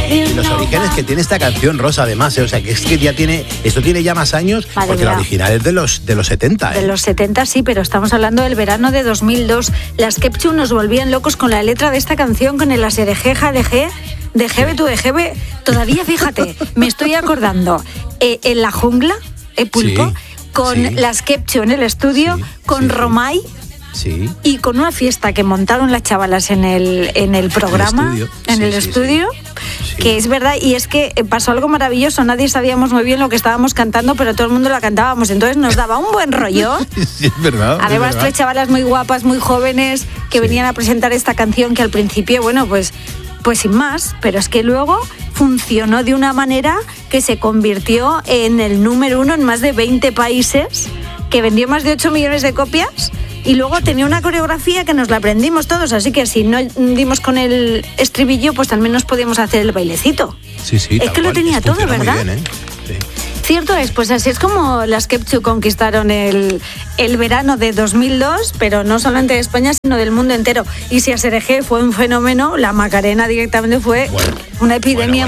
Y los orígenes que tiene esta canción, Rosa, además, o sea, que es que esto tiene ya más años, Madre porque mía. la original es de los 70. De los 70 sí, pero estamos hablando del verano de 2002. Las Kepchu nos volvían locos con la letra de esta canción, con el aserejeja de Jebe tu de Jebe. Todavía, fíjate, me estoy acordando, en la jungla, Pulpo, Sí, con sí. las Kepchu en el estudio, Sí, con sí, sí. Romay. Sí. Y con una fiesta que montaron las chavalas en el programa, en el estudio, Sí. que es verdad, y es que pasó algo maravilloso, nadie sabíamos muy bien lo que estábamos cantando, pero todo el mundo la cantábamos, entonces nos daba un buen rollo. Sí, es verdad. es Además, verdad. tres chavalas muy guapas, muy jóvenes, que Sí. venían a presentar esta canción que al principio, bueno, pues sin más, pero es que luego funcionó de una manera que se convirtió en el número 1 en más de 20 países, que vendió más de 8 millones de copias. Y luego tenía una coreografía que nos la aprendimos todos, así que si no dimos con el estribillo, pues al menos podíamos hacer el bailecito. Sí, sí, Es tal que lo cual. tenía todo, Funciona muy ¿verdad? bien, ¿eh? Sí. Cierto es, pues así es como las Kepchu conquistaron el verano de 2002, pero no solamente de España, sino del mundo entero. Y si Aserejé fue un fenómeno, la Macarena directamente fue una epidemia